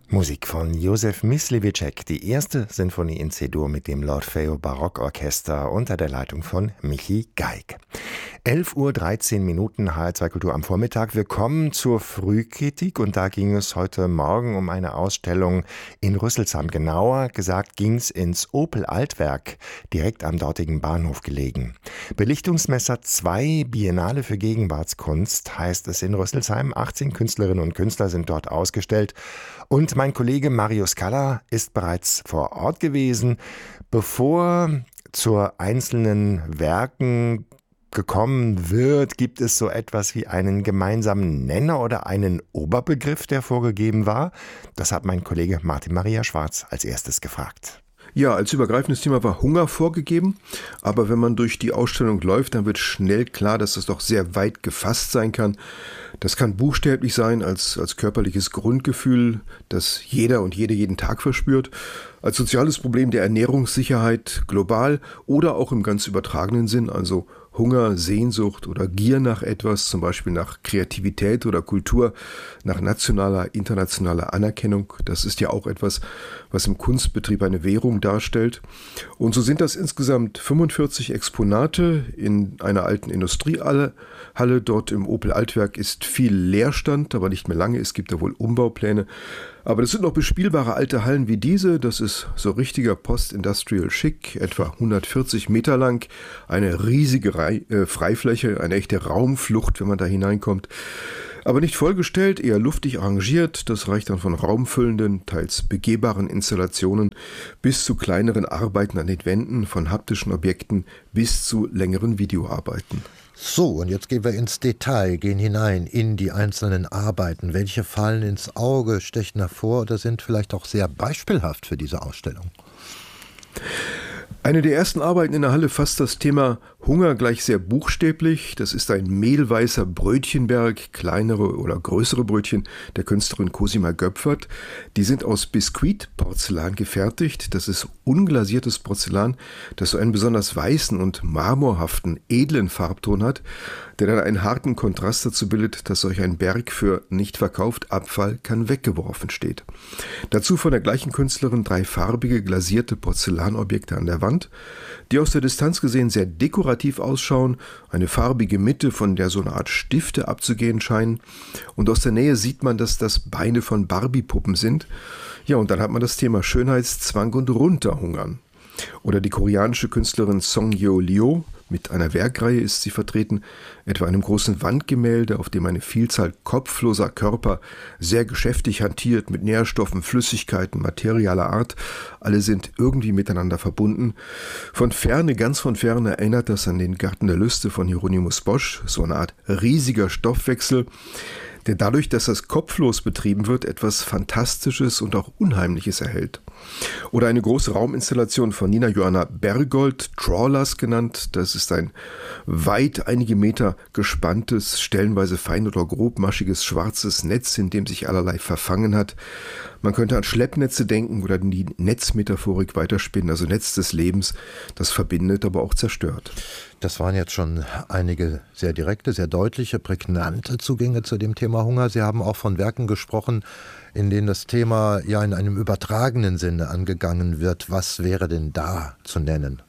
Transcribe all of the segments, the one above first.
Musik von Józef Mysliveček, die erste Sinfonie in C-Dur mit dem L'Orfeo Barockorchester unter der Leitung von Michi Geig. 11:13 Uhr, HR2 Kultur am Vormittag. Wir kommen zur Frühkritik und da ging es heute Morgen um eine Ausstellung in Rüsselsheim. Genauer gesagt ging es ins Opel Altwerk, direkt am dortigen Bahnhof gelegen. Belichtungsmesser 2, Biennale für Gegenwartskunst heißt es in Rüsselsheim. 18 Künstlerinnen und Künstler sind dort ausgestellt. Und mein Kollege Mario Scala ist bereits vor Ort gewesen. Bevor zu einzelnen Werken gekommen wird, gibt es so etwas wie einen gemeinsamen Nenner oder einen Oberbegriff, der vorgegeben war? Das hat mein Kollege Martin Maria Schwarz als erstes gefragt. Ja, als übergreifendes Thema war Hunger vorgegeben, aber wenn man durch die Ausstellung läuft, dann wird schnell klar, dass das doch sehr weit gefasst sein kann. Das kann buchstäblich sein als körperliches Grundgefühl, das jeder und jede jeden Tag verspürt, als soziales Problem der Ernährungssicherheit global oder auch im ganz übertragenen Sinn, also Hunger, Sehnsucht oder Gier nach etwas, zum Beispiel nach Kreativität oder Kultur, nach nationaler, internationaler Anerkennung. Das ist ja auch etwas, was im Kunstbetrieb eine Währung darstellt. Und so sind das insgesamt 45 Exponate in einer alten Industriehalle. Dort im Opel Altwerk ist viel Leerstand, aber nicht mehr lange. Es gibt da wohl Umbaupläne. Aber das sind noch bespielbare alte Hallen wie diese. Das ist so richtiger Post-Industrial Chic, etwa 140 Meter lang. Eine riesige Freifläche, eine echte Raumflucht, wenn man da hineinkommt. Aber nicht vollgestellt, eher luftig arrangiert. Das reicht dann von raumfüllenden, teils begehbaren Installationen bis zu kleineren Arbeiten an den Wänden, von haptischen Objekten bis zu längeren Videoarbeiten. So, und jetzt gehen wir ins Detail, gehen hinein in die einzelnen Arbeiten. Welche fallen ins Auge, stechen hervor oder sind vielleicht auch sehr beispielhaft für diese Ausstellung? Eine der ersten Arbeiten in der Halle fasst das Thema Hunger gleich sehr buchstäblich. Das ist ein mehlweißer Brötchenberg, kleinere oder größere Brötchen der Künstlerin Cosima Göpfert. Die sind aus Biskuitporzellan gefertigt. Das ist unglasiertes Porzellan, das so einen besonders weißen und marmorhaften, edlen Farbton hat, der dann einen harten Kontrast dazu bildet, dass solch ein Berg für nicht verkauft, Abfall kann weggeworfen steht. Dazu von der gleichen Künstlerin 3 farbige, glasierte Porzellanobjekte an der Wand, die aus der Distanz gesehen sehr dekorativ ausschauen, eine farbige Mitte, von der so eine Art Stifte abzugehen scheinen. Und aus der Nähe sieht man, dass das Beine von Barbie-Puppen sind. Ja, und dann hat man das Thema Schönheitszwang und Runterhungern. Oder die koreanische Künstlerin Song Yeol-Lyo, mit einer Werkreihe ist sie vertreten, etwa einem großen Wandgemälde, auf dem eine Vielzahl kopfloser Körper sehr geschäftig hantiert mit Nährstoffen, Flüssigkeiten, materialer Art. Alle sind irgendwie miteinander verbunden. Von Ferne, ganz von Ferne erinnert das an den Garten der Lüste von Hieronymus Bosch, so eine Art riesiger Stoffwechsel, der dadurch, dass das kopflos betrieben wird, etwas Fantastisches und auch Unheimliches erhält. Oder eine große Rauminstallation von Nina Johanna Bergold, Trawlers genannt. Das ist ein weit einige Meter gespanntes, stellenweise fein oder grobmaschiges schwarzes Netz, in dem sich allerlei verfangen hat. Man könnte an Schleppnetze denken oder die Netzmetaphorik weiterspinnen, also Netz des Lebens, das verbindet, aber auch zerstört. Das waren jetzt schon einige sehr direkte, sehr deutliche, prägnante Zugänge zu dem Thema Hunger. Sie haben auch von Werken gesprochen, in denen das Thema ja in einem übertragenen Sinne angegangen wird. Was wäre denn da zu nennen?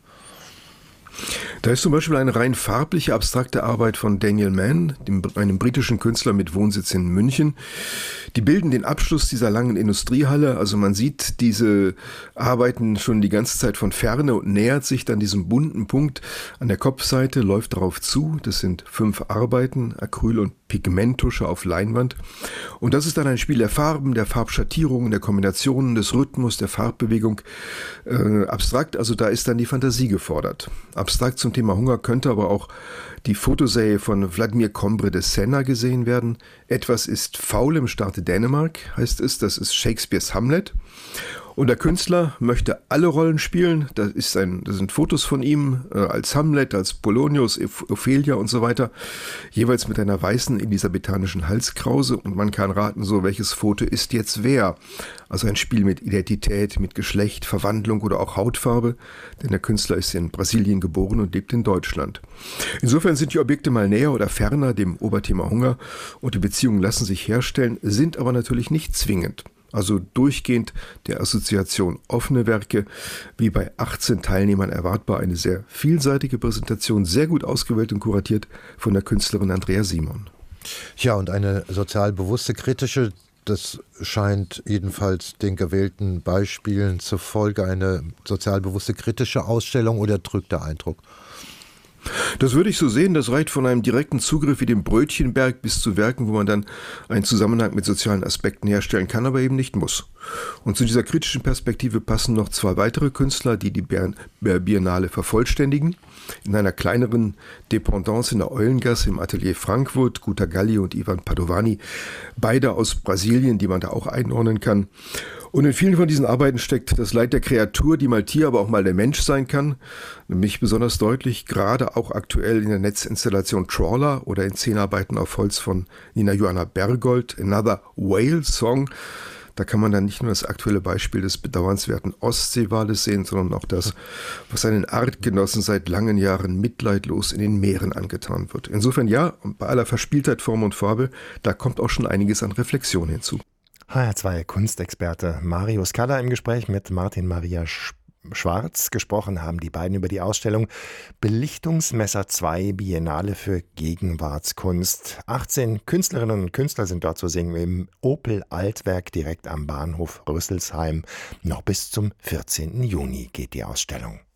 Da ist zum Beispiel eine rein farbliche, abstrakte Arbeit von Daniel Mann, einem britischen Künstler mit Wohnsitz in München. Die bilden den Abschluss dieser langen Industriehalle. Also man sieht diese Arbeiten schon die ganze Zeit von Ferne und nähert sich dann diesem bunten Punkt an der Kopfseite, läuft darauf zu. Das sind 5 Arbeiten, Acryl- und Pigmenttusche auf Leinwand. Und das ist dann ein Spiel der Farben, der Farbschattierungen, der Kombinationen, des Rhythmus, der Farbbewegung. Abstrakt, also da ist dann die Fantasie gefordert. Abstrakt zum Thema Hunger könnte aber auch die Fotoserie von Vladimir Combre de Senna gesehen werden. Etwas ist faul im Staate Dänemark, heißt es. Das ist Shakespeares Hamlet. Und der Künstler möchte alle Rollen spielen. Das sind Fotos von ihm als Hamlet, als Polonius, Ophelia und so weiter. Jeweils mit einer weißen elisabethanischen Halskrause. Und man kann raten, so welches Foto ist jetzt wer. Also ein Spiel mit Identität, mit Geschlecht, Verwandlung oder auch Hautfarbe. Denn der Künstler ist in Brasilien geboren und lebt in Deutschland. Insofern sind die Objekte mal näher oder ferner dem Oberthema Hunger. Und die Beziehungen lassen sich herstellen, sind aber natürlich nicht zwingend. Also durchgehend der Assoziation offene Werke, wie bei 18 Teilnehmern erwartbar eine sehr vielseitige Präsentation, sehr gut ausgewählt und kuratiert von der Künstlerin Andrea Simon. Ja, und eine sozial bewusste, kritische, das scheint jedenfalls den gewählten Beispielen zufolge eine sozial bewusste, kritische Ausstellung, oder drückt der Eindruck? Das würde ich so sehen, das reicht von einem direkten Zugriff wie dem Brötchenberg bis zu Werken, wo man dann einen Zusammenhang mit sozialen Aspekten herstellen kann, aber eben nicht muss. Und zu dieser kritischen Perspektive passen noch 2 weitere Künstler, die die Biennale vervollständigen. In einer kleineren Dependance in der Eulengasse im Atelier Frankfurt, Guta Galli und Ivan Padovani, beide aus Brasilien, die man da auch einordnen kann. Und in vielen von diesen Arbeiten steckt das Leid der Kreatur, die mal Tier, aber auch mal der Mensch sein kann. Nämlich besonders deutlich, gerade auch aktuell in der Netzinstallation Trawler oder in 10 Arbeiten auf Holz von Nina Johanna Bergold, Another Whale Song. Da kann man dann nicht nur das aktuelle Beispiel des bedauernswerten Ostseewales sehen, sondern auch das, was seinen Artgenossen seit langen Jahren mitleidlos in den Meeren angetan wird. Insofern ja, bei aller Verspieltheit, Form und Farbe, da kommt auch schon einiges an Reflexion hinzu. HR2 Kunstexperte Mario Scala im Gespräch mit Martin Maria Schwarz. Gesprochen haben die beiden über die Ausstellung Belichtungsmesser 2 Biennale für Gegenwartskunst. 18 Künstlerinnen und Künstler sind dort zu sehen im Opel Altwerk direkt am Bahnhof Rüsselsheim. Noch bis zum 14. Juni geht die Ausstellung.